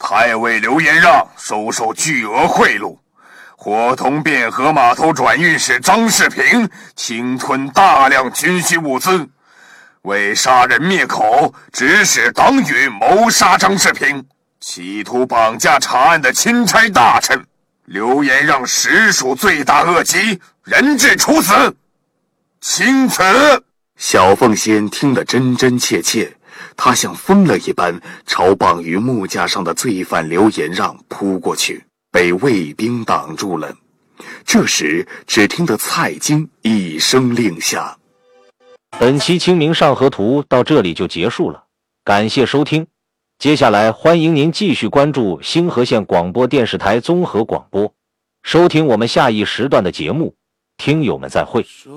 太尉刘延让收受巨额贿赂，伙同汴河码头转运使张世平侵吞大量军需物资，为杀人灭口，指使党羽谋杀张世平，企图绑架查案的钦差大臣。刘延让实属罪大恶极，人质处死。钦此。 小凤仙听得真真切切，他像疯了一般朝绑于木架上的罪犯刘延让扑过去，被卫兵挡住了。这时只听得蔡京一声令下。 本期清明上河图到这里就结束了，感谢收听。接下来欢迎您继续关注星河县广播电视台综合广播，收听我们下一时段的节目。听友们再会。